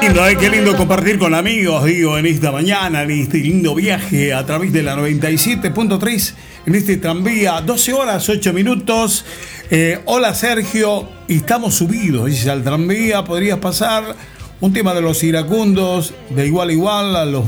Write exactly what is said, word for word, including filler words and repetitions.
lindo, ¿eh? Qué lindo compartir con amigos, digo, en esta mañana, en este lindo viaje a través de la noventa y siete punto tres, en este tranvía, doce horas, ocho minutos. Eh, hola Sergio, estamos subidos, dice, al tranvía, podrías pasar un tema de los iracundos, de igual a igual, a los